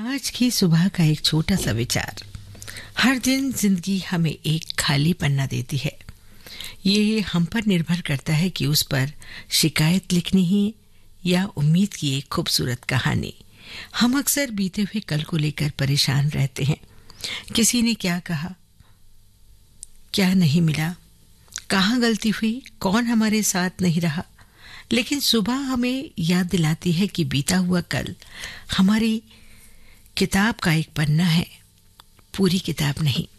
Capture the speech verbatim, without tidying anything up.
आज की सुबह का एक छोटा सा विचार। हर दिन जिंदगी हमें एक खाली पन्ना देती है। ये हम पर निर्भर करता है कि उस पर शिकायत लिखनी है या उम्मीद की एक खूबसूरत कहानी। हम अक्सर बीते हुए कल को लेकर परेशान रहते हैं। किसी ने क्या कहा, क्या नहीं मिला, कहाँ गलती हुई, कौन हमारे साथ नहीं रहा। लेकिन सुबह हमें याद दिलाती है कि बीता हुआ कल हमारी किताब का एक पन्ना है, पूरी किताब नहीं।